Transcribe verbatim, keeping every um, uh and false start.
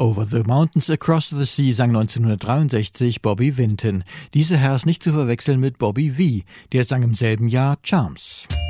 Over the Mountains Across the Sea sang neunzehnhundertdreiundsechzig Bobby Vinton. Dieser Herr ist nicht zu verwechseln mit Bobby Vee, der sang im selben Jahr Charms.